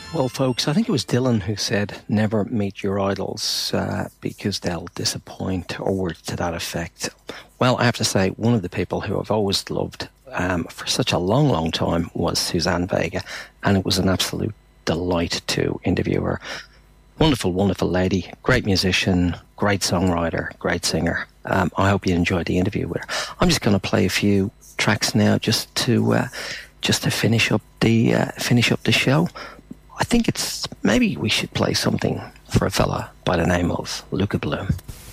Well, folks, I think it was Dylan who said, never meet your idols because they'll disappoint, or words to that effect. Well, I have to say, one of the people who I've always loved for such a long, long time was Suzanne Vega, and it was an absolute delight to interview her. Wonderful, wonderful lady, great musician, great songwriter, great singer. I hope you enjoyed the interview with her. I'm just going to play a few tracks now, just to finish up the show. I think it's maybe we should play something for a fella by the name of Luca Bloom.